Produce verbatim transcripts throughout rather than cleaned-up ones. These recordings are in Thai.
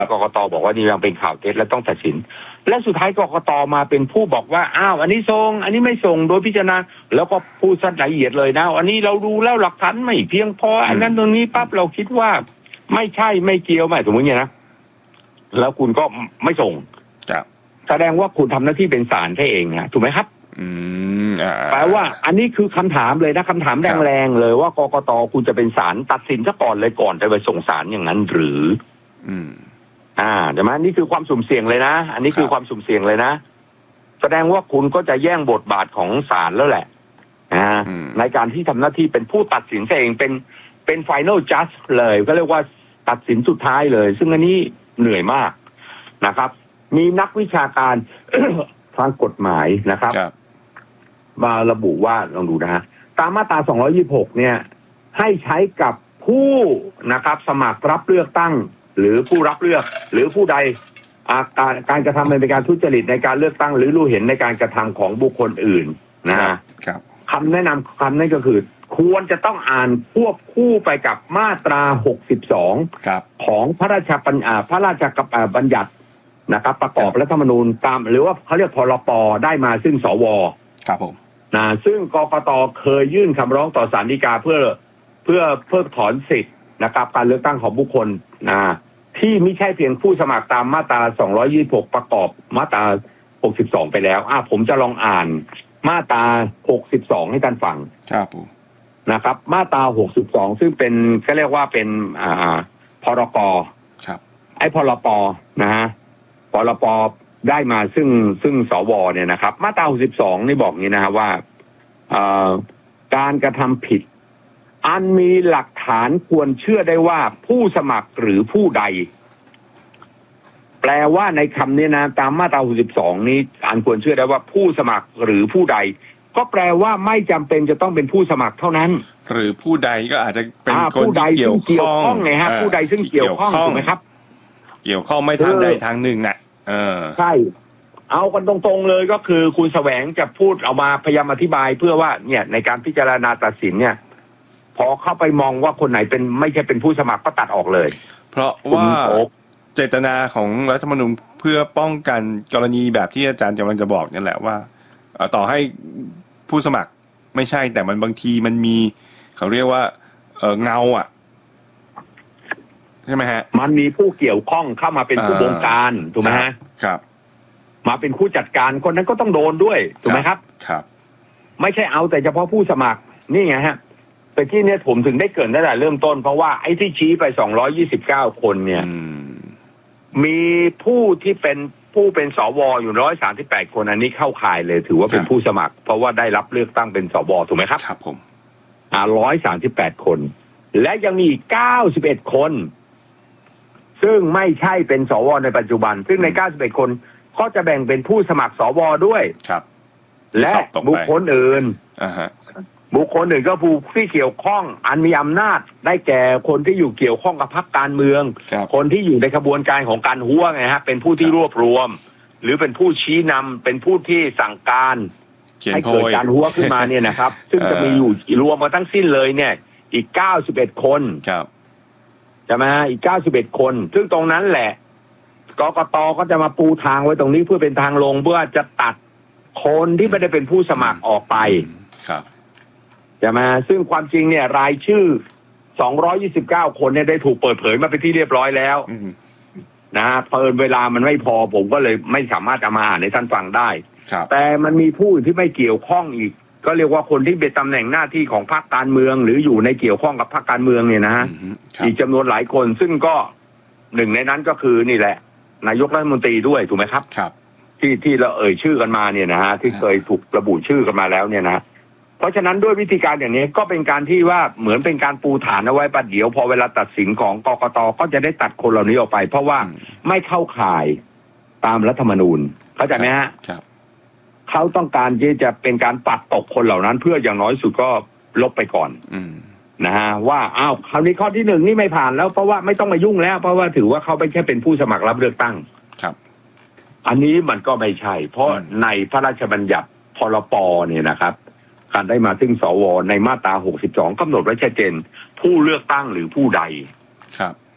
กกต.บอกว่านี่ยังเป็นข่าวเท็จและต้องตัดสินและสุดท้ายกกต.มาเป็นผู้บอกว่าอ้าวอันนี้ส่งอันนี้ไม่ส่งโดยพิจารณาแล้วก็พูดละเอียดเลยนะอันนี้เราดูแล้วหลักฐานไม่เพียงพออันนั้นตรงนี้ปั๊บเราคิดว่าไม่ใช่ไม่เกี่ยวไม่สมมติอย่างนี้นะแล้วคุณก็ไม่ส่งแสดงว่าคุณทำหน้าที่เป็นศาลแค่เองนะถูกไหมครับอืมแปลว่าอันนี้คือคำถามเลยนะคำถามแรงๆเลยว่ากกต.คุณจะเป็นศาลตัดสินซะก่อนเลยก่อนจะไปส่งศาลอย่างนั้นหรืออืมอ่าใช่ไหมนี่คือความสุ่มเสี่ยงเลยนะอันนี้คือความสุ่มเสี่ยงเลยนะแสดงว่าคุณก็จะแย่งบทบาทของศาลแล้วแหละอ่าในการที่ทำหน้าที่เป็นผู้ตัดสินเองเป็นเป็น final judge เลยก็เรียกว่าตัดสินสุดท้ายเลยซึ่งอันนี้เหนื่อยมากนะครับมีนักวิชาการ ทางกฎหมายนะครับมาระบุว่าลองดูนะฮะตามมาตราสองร้อยยี่สิบหกเนี่ยให้ใช้กับผู้นะครับสมัครรับเลือกตั้งหรือผู้รับเลือกหรือผู้ใดการการกระทำเป็นการทุจริตในการเลือกตั้งหรือรู้เห็นในการกระทำของบุคคลอื่นนะฮะคำแนะนำคำนั้นก็คือควรจะต้องอ่านควบคู่ไปกับมาตราหกสิบสองของพระราชบัญญัติพระราชบัญญัตินะครับประกอบรัฐธรรมนูญตามหรือว่าเขาเรียกพรป.ได้มาซึ่งสว. ครับผมนะซึ่งกกต.เคยยื่นคำร้องต่อศาลฎีกาเพื่อเพื่อเพิกถอนสิทธิ์นะครับการเลือกตั้งของบุคคลนะที่ไม่ใช่เพียงผู้สมัครตามมาตราสองร้อยยี่สิบหกประกอบมาตราหกสิบสองไปแล้วอ่ะผมจะลองอ่านมาตราหกสิบสองให้ท่านฟังครับผมนะครับมาตราหกสิบสองซึ่งเป็นก็เรียกว่าเป็นอ่าพรก. ครับไอ้พรป.นะฮะพรป.ได้มาซึ่งซึ่งสว.เนี่ยนะครับมาตราหกสิบสองนี่บอกงี้นะครับว่าการกระทำผิดอันมีหลักฐานควรเชื่อได้ว่าผู้สมัครหรือผู้ใดแปลว่าในคำนี้นะตามมาตราหกสิบสองนี้อันควรเชื่อได้ว่าผู้สมัครหรือผู้ใดก็แปลว่าไม่จำเป็นจะต้องเป็นผู้สมัครเท่านั้นหรือผู้ใดก็อาจจะเป็นคนที่เกี่ยวข้องไงฮะผู้ใดซึ่งเกี่ยวข้องถูกไหมครับเกี่ยวข้องไม่ทางใดทางหนึ่งน่ะเออใช่เอากันตรงๆเลยก็คือคุณแสวงจะพูดเอามาพยายามอธิบายเพื่อว่าเนี่ยในการพิจารณาตัดสินเนี่ยพอเข้าไปมองว่าคนไหนเป็นไม่ใช่เป็นผู้สมัครก็ตัดออกเลยเพราะว่าเจตนาของรัฐธรรมนูญเพื่อป้องกันกรณีแบบที่อาจารย์กำลังจะบอกนี่แหละว่าต่อให้ผู้สมัครไม่ใช่แต่มันบางทีมันมีเขาเรียกว่าเออเงาอ่ะใช่ไหมฮะมันมีผู้เกี่ยวข้องเข้ามาเป็นผู้บงการถูกไหมฮะครับมาเป็นผู้จัดการคนนั้นก็ต้องโดนด้วยถูกไหมครับครับไม่ใช่เอาแต่เฉพาะผู้สมัครนี่ไงฮะแต่ที่เนี่ยผมถึงได้เกริ่นตั้งแต่เริ่มต้นเพราะว่าไอ้ที่ชี้ไปสองร้อยยี่สิบเก้าคนเนี่ยมีผู้ที่เป็นผู้เป็นสวอยู่หนึ่งร้อยสามสิบแปดคนอันนี้เข้าข่ายเลยถือว่าเป็นผู้สมัครเพราะว่าได้รับเลือกตั้งเป็นสวถูกไหมครับครับผมอ่าหนึ่งร้อยสามสิบแปดคนและยังมีอีกเก้าสิบเอ็ดคนซึ่งไม่ใช่เป็นสวในปัจจุบันซึ่งในเก้าสิบเอ็ดคนก็จะแบ่งเป็นผู้สมัครสวด้วยครับและบุคคลอื่นอ่าฮะบุคคลอื่นก็ผู้ที่เกี่ยวข้องอันมีอำนาจได้แก่คนที่อยู่เกี่ยวข้องกับพรรคการเมืองคนที่อยู่ในกระบวนการของการหัวไงฮะเป็นผู้ที่รวบรวมหรือเป็นผู้ชี้นำเป็นผู้ที่สั่งการให้เกิดการหัวขึ้นมาเนี่ยนะครับซึ่งจะมีอยู่รวมมาทั้งสิ้นเลยเนี่ยอีกเก้าสิบเอ็ดคนครับใช่ไหมอีกเก้าสิบเอ็ดคนซึ่งตรงนั้นแหละกกต.ก็จะมาปูทางไว้ตรงนี้เพื่อเป็นทางลงเพื่อจะตัดคนที่ไม่ได้เป็นผู้สมัครออกไปครับใช่ไหมซึ่งความจริงเนี่ยรายชื่อสองร้อยยี่สิบเก้าคนเนี่ยได้ถูกเปิดเผยมาเป็นที่เรียบร้อยแล้วนะฮะเพิ่นเวลามันไม่พอผมก็เลยไม่สามารถเอามาอ่านให้ท่านฟังได้แต่มันมีผู้ที่ไม่เกี่ยวข้องอีกก็เรียกว่าคนที่เป็นตำแหน่งหน้าที่ของพรรคการเมืองหรืออยู่ในเกี่ยวข้องกับพรรคการเมืองเนี่ยนะฮะอีกจำนวนหลายคนซึ่งก็หนึ่งในนั้นก็คือนี่แหละนายกรัฐมนตรีด้วยถูกไหมครับครับที่ที่เราเอ่ยชื่อกันมาเนี่ยนะฮะที่เคยถูกระบุชื่อกันมาแล้วเนี่ยนะเพราะฉะนั้นด้วยวิธีการอย่างนี้ก็เป็นการที่ว่าเหมือนเป็นการปูฐานเอาไว้ประเดี๋ยวพอเวลาตัดสินของกกต.ก็จะได้ตัดคนเหล่านี้ออกไปเพราะว่าไม่เข้าข่ายตามรัฐธรรมนูญเข้าใจไหมฮะครับเขาต้องการที่จะเป็นการปัดตกคนเหล่านั้นเพื่ออย่างน้อยสุดก็ลบไปก่อนนะฮะว่าอ้าวคราวนี้ข้อที่หนึ่งนี่ไม่ผ่านแล้วเพราะว่าไม่ต้องมายุ่งแล้วเพราะว่าถือว่าเขาไม่ใช่เป็นผู้สมัครรับเลือกตั้งครับอันนี้มันก็ไม่ใช่เพราะในพระราชบัญญัติพรป.เนี่ยนะครับการได้มาซึ่งสวในมาตราหกสิบสองกำหนดไว้ชัดเจนผู้เลือกตั้งหรือผู้ใดครับ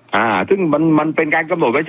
อ่าซึ่งมันมันเป็นการกำหนดไว้